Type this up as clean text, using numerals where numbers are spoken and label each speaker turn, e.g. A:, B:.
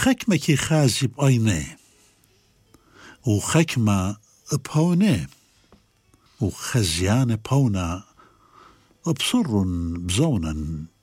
A: خكمة كي خازي بأينه وخكمة بهونه وخزيان بهونا وبصر بزونا